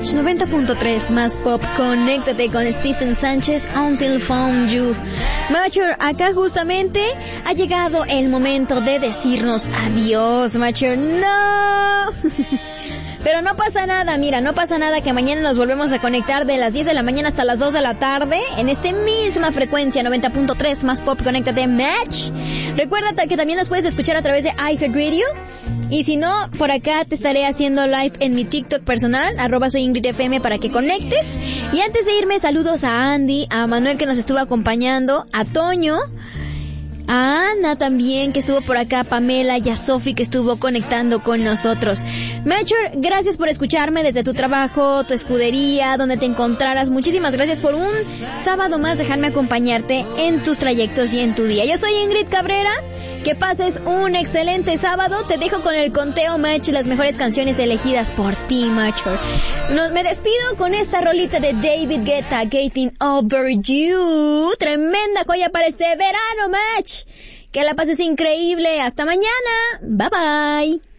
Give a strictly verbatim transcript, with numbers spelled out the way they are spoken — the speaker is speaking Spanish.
Match noventa punto tres más pop. Conéctate con Stephen Sánchez, Until Found You. Macher, acá justamente ha llegado el momento de decirnos adiós, Macher. ¡No! Pero no pasa nada, mira, no pasa nada que mañana nos volvemos a conectar de las diez de la mañana hasta las dos de la tarde en esta misma frecuencia, noventa punto tres más pop, conéctate Match. Recuerda que también nos puedes escuchar a través de iHeartRadio. Y si no, por acá te estaré haciendo live en mi TikTok personal, arroba soy Ingrid F M, para que conectes. Y antes de irme, saludos a Andy, a Manuel que nos estuvo acompañando, a Toño, a Ana también que estuvo por acá, Pamela y a Sofi que estuvo conectando con nosotros. Macher, gracias por escucharme desde tu trabajo, tu escudería, donde te encontraras. Muchísimas gracias por un sábado más dejarme acompañarte en tus trayectos y en tu día. Yo soy Ingrid Cabrera. Que pases un excelente sábado. Te dejo con el conteo, Match, las mejores canciones elegidas por ti, Macher. Nos, me despido con esta rolita de David Guetta, Getting Over You. Tremenda joya para este verano, Match. Que la pases increíble. Hasta mañana. Bye bye.